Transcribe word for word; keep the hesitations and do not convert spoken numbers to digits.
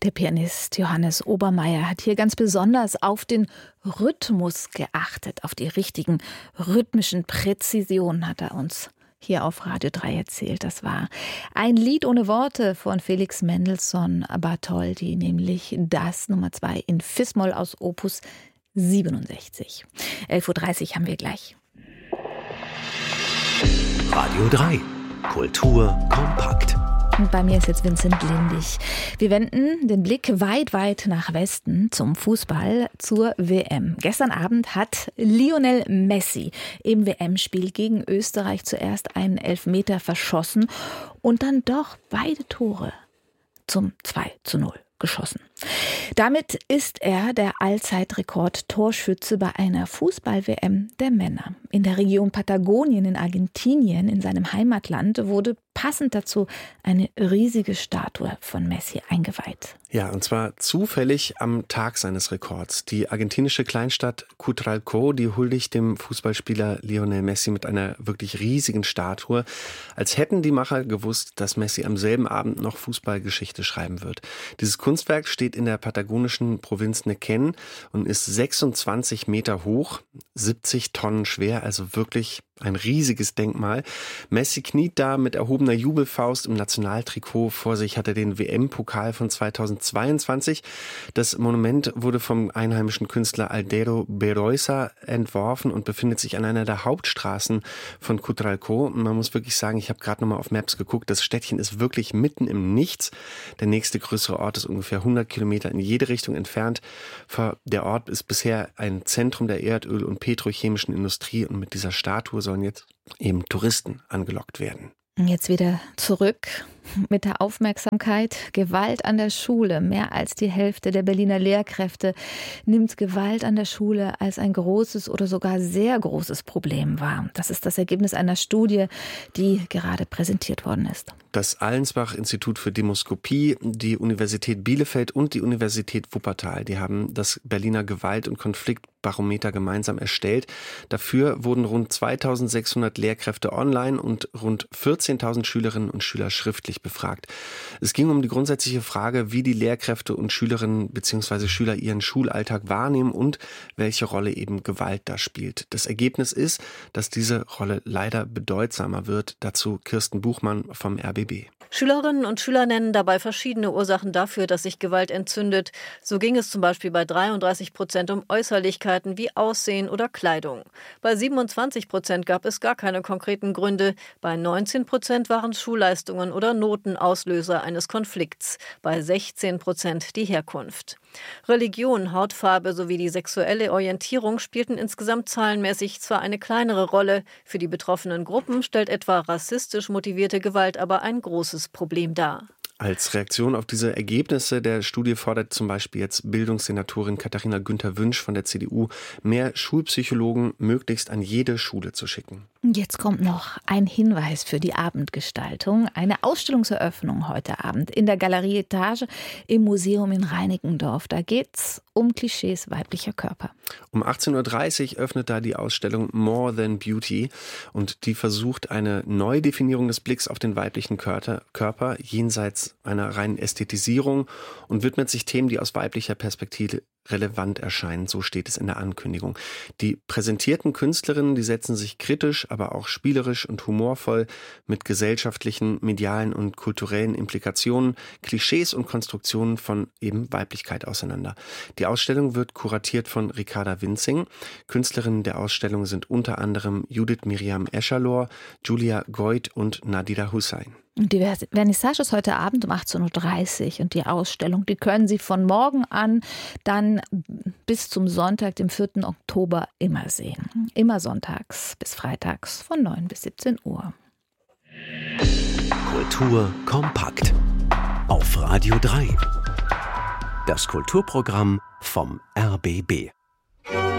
Der Pianist Johannes Obermeier hat hier ganz besonders auf den Rhythmus geachtet, auf die richtigen rhythmischen Präzisionen hat er uns hier auf Radio drei erzählt. Das war ein Lied ohne Worte von Felix Mendelssohn Bartholdy, nämlich das Nummer zwei in Fis-Moll aus Opus siebenundsechzig. elf Uhr dreißig haben wir gleich. Radio drei. Kultur kompakt. Und bei mir ist jetzt Vincent Lindig. Wir wenden den Blick weit, weit nach Westen zum Fußball, zur W M. Gestern Abend hat Lionel Messi im W M-Spiel gegen Österreich zuerst einen Elfmeter verschossen und dann doch beide Tore zum zwei zu null geschossen. Damit ist er der Allzeitrekord-Torschütze bei einer Fußball-W M der Männer. In der Region Patagonien in Argentinien, in seinem Heimatland, wurde passend dazu eine riesige Statue von Messi eingeweiht. Ja, und zwar zufällig am Tag seines Rekords. Die argentinische Kleinstadt Cutralcó, die huldigt dem Fußballspieler Lionel Messi mit einer wirklich riesigen Statue, als hätten die Macher gewusst, dass Messi am selben Abend noch Fußballgeschichte schreiben wird. Dieses Kunstwerk steht in der patagonischen Provinz Neuquén und ist sechsundzwanzig Meter hoch, siebzig Tonnen schwer, also wirklich ein riesiges Denkmal. Messi kniet da mit erhobener Jubelfaust im Nationaltrikot. Vor sich hat er den W M-Pokal von zweitausendzweiundzwanzig. Das Monument wurde vom einheimischen Künstler Aldeiro Beroisa entworfen und befindet sich an einer der Hauptstraßen von Cutralcó. Man muss wirklich sagen, ich habe gerade nochmal auf Maps geguckt, das Städtchen ist wirklich mitten im Nichts. Der nächste größere Ort ist ungefähr hundert Kilometer in jede Richtung entfernt. Der Ort ist bisher ein Zentrum der Erdöl- und petrochemischen Industrie und mit dieser Statue sollen jetzt eben Touristen angelockt werden. Jetzt wieder zurück mit der Aufmerksamkeit. Gewalt an der Schule. Mehr als die Hälfte der Berliner Lehrkräfte nimmt Gewalt an der Schule als ein großes oder sogar sehr großes Problem wahr. Das ist das Ergebnis einer Studie, die gerade präsentiert worden ist. Das Allensbach-Institut für Demoskopie, die Universität Bielefeld und die Universität Wuppertal, die haben das Berliner Gewalt- und Konfliktbarometer gemeinsam erstellt. Dafür wurden rund zweitausendsechshundert Lehrkräfte online und rund vierzehntausend Schülerinnen und Schüler schriftlich befragt. Es ging um die grundsätzliche Frage, wie die Lehrkräfte und Schülerinnen bzw. Schüler ihren Schulalltag wahrnehmen und welche Rolle eben Gewalt da spielt. Das Ergebnis ist, dass diese Rolle leider bedeutsamer wird. Dazu Kirsten Buchmann vom R B B. Schülerinnen und Schüler nennen dabei verschiedene Ursachen dafür, dass sich Gewalt entzündet. So ging es zum Beispiel bei dreiunddreißig Prozent um Äußerlichkeiten wie Aussehen oder Kleidung. Bei siebenundzwanzig Prozent gab es gar keine konkreten Gründe. Bei neunzehn Prozent waren Schulleistungen oder Noten Auslöser eines Konflikts. Bei sechzehn Prozent die Herkunft. Religion, Hautfarbe sowie die sexuelle Orientierung spielten insgesamt zahlenmäßig zwar eine kleinere Rolle. Für die betroffenen Gruppen stellt etwa rassistisch motivierte Gewalt aber ein großes Problem dar. Als Reaktion auf diese Ergebnisse der Studie fordert zum Beispiel jetzt Bildungssenatorin Katharina Günther-Wünsch von der C D U, mehr Schulpsychologen möglichst an jede Schule zu schicken. Jetzt kommt noch ein Hinweis für die Abendgestaltung. Eine Ausstellungseröffnung heute Abend in der Galerie Etage im Museum in Reinickendorf. Da geht's um Klischees weiblicher Körper. Um achtzehn Uhr dreißig öffnet da die Ausstellung More Than Beauty und die versucht eine Neudefinierung des Blicks auf den weiblichen Körper, Körper jenseits einer reinen Ästhetisierung und widmet sich Themen, die aus weiblicher Perspektive relevant erscheinen, so steht es in der Ankündigung. Die präsentierten Künstlerinnen, die setzen sich kritisch, aber auch spielerisch und humorvoll mit gesellschaftlichen, medialen und kulturellen Implikationen, Klischees und Konstruktionen von eben Weiblichkeit auseinander. Die Ausstellung wird kuratiert von Ricarda Winzing. Künstlerinnen der Ausstellung sind unter anderem Judith Miriam Eschalor, Julia Goit und Nadira Hussein. Die Vernissage ist heute Abend um achtzehn Uhr dreißig und die Ausstellung, die können Sie von morgen an dann bis zum Sonntag, dem vierten Oktober, immer sehen. Immer sonntags bis freitags von neun bis siebzehn Uhr. Kultur kompakt auf Radio drei. Das Kulturprogramm vom R B B.